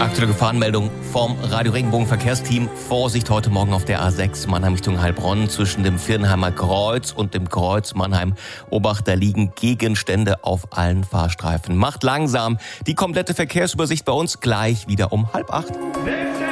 Aktuelle Gefahrenmeldung vom Radio Regenbogen Verkehrsteam. Vorsicht heute Morgen auf der A6 Mannheim Richtung Heilbronn zwischen dem Viernheimer Kreuz und dem Kreuz Mannheim. Obacht, da liegen Gegenstände auf allen Fahrstreifen. Macht langsam. Die komplette Verkehrsübersicht bei uns gleich wieder um 7:30.